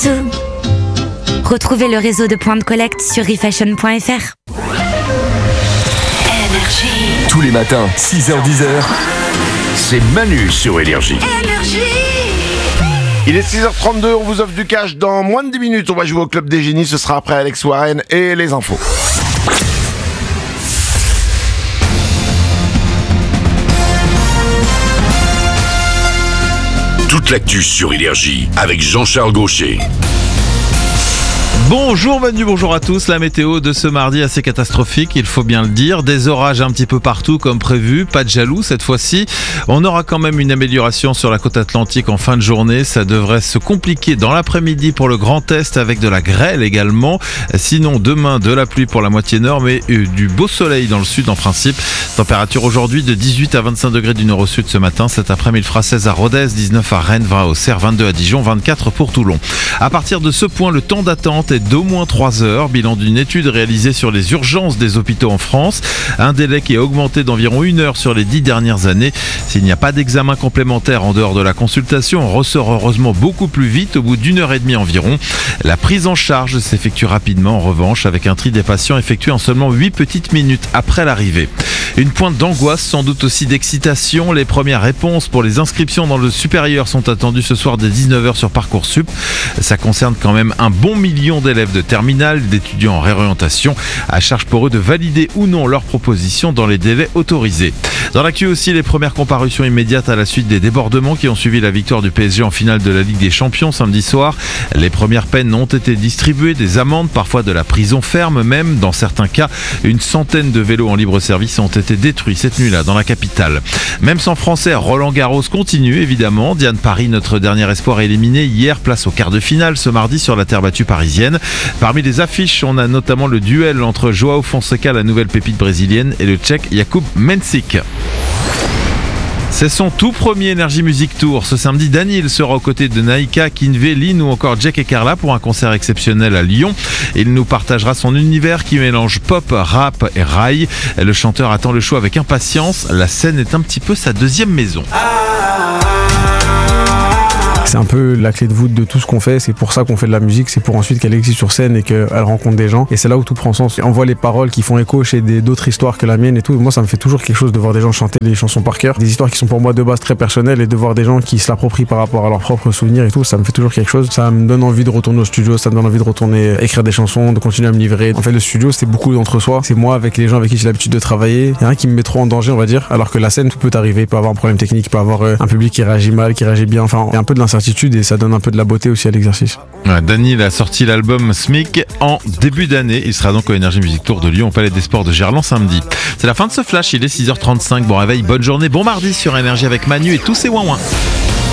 partout. Retrouvez le réseau de points de collecte sur refashion.fr. Tous les matins, 6h-10h, c'est Manu sur Énergie. Il est 6h32, on vous offre du cash dans moins de 10 minutes. On va jouer au Club des Génies, ce sera après Alex Warren et les infos. Toute l'actu sur Énergie avec Jean-Charles Gaucher. Bonjour Manu, bonjour à tous. La météo de ce mardi assez catastrophique, il faut bien le dire. Des orages un petit peu partout comme prévu, pas de jaloux cette fois-ci. On aura quand même une amélioration sur la côte atlantique en fin de journée. Ça devrait se compliquer dans l'après-midi pour le Grand Est avec de la grêle également. Sinon demain de la pluie pour la moitié nord mais du beau soleil dans le sud en principe. Température aujourd'hui de 18 à 25 degrés du nord au sud ce matin. Cet après-midi il fera 16 à Rodez, 19 à Rennes, 20 à Auxerre, 22 à Dijon, 24 pour Toulon. À partir de ce point, le temps d'attente est d'au moins 3 heures. Bilan d'une étude réalisée sur les urgences des hôpitaux en France. Un délai qui a augmenté d'environ 1 heure sur les 10 dernières années. S'il n'y a pas d'examen complémentaire en dehors de la consultation, on ressort heureusement beaucoup plus vite au bout d'1 heure et demie environ. La prise en charge s'effectue rapidement en revanche avec un tri des patients effectué en seulement 8 petites minutes après l'arrivée. Une pointe d'angoisse, sans doute aussi d'excitation. Les premières réponses pour les inscriptions dans le supérieur sont attendues ce soir dès 19h sur Parcoursup. Ça concerne quand même un bon million d'élèves de terminale, d'étudiants en réorientation. À charge pour eux de valider ou non leurs propositions dans les délais autorisés. Dans l'actu aussi, les premières comparutions immédiates à la suite des débordements qui ont suivi la victoire du PSG en finale de la Ligue des Champions samedi soir. Les premières peines ont été distribuées, des amendes, parfois de la prison ferme même. Dans certains cas, une centaine de vélos en libre service ont été détruits cette nuit-là dans la capitale. Même sans Français, Roland Garros continue évidemment. Diane Paris, notre dernier espoir éliminé hier, place au quart de finale ce mardi sur la terre battue parisienne. Parmi les affiches, on a notamment le duel entre Joao Fonseca, la nouvelle pépite brésilienne, et le Tchèque Jakub Mensik. C'est son tout premier Energy Music Tour. Ce samedi, Daniel sera aux côtés de Naïka, Kinvey, Lynn ou encore Jack et Carla pour un concert exceptionnel à Lyon. Il nous partagera son univers qui mélange pop, rap et rail. Le chanteur attend le show avec impatience. La scène est un petit peu sa deuxième maison. C'est un peu la clé de voûte de tout ce qu'on fait, c'est pour ça qu'on fait de la musique, c'est pour ensuite qu'elle existe sur scène et qu'elle rencontre des gens. Et c'est là où tout prend sens. On voit les paroles qui font écho chez d'autres histoires que la mienne et tout. Moi, ça me fait toujours quelque chose de voir des gens chanter des chansons par cœur. Des histoires qui sont pour moi de base très personnelles et de voir des gens qui se l'approprient par rapport à leurs propres souvenirs et tout, ça me fait toujours quelque chose. Ça me donne envie de retourner au studio, ça me donne envie de retourner écrire des chansons, de continuer à me livrer. En fait, le studio, c'est beaucoup d'entre-soi. C'est moi avec les gens avec qui j'ai l'habitude de travailler. Il y a rien qui me met trop en danger, on va dire. Alors que la scène, tout peut arriver. Il peut avoir un problème technique, il peut avoir un public qui réagit mal, qui réagit bien. Enfin, il y a un peu de l'incertitude et ça donne un peu de la beauté aussi à l'exercice. Daniel a sorti l'album SMIC en début d'année. Il sera donc au Energy Music Tour de Lyon au Palais des Sports de Gerland samedi. C'est la fin de ce flash, il est 6h35. Bon réveil, bonne journée, bon mardi sur Énergie avec Manu et tous ses ouin-ouin.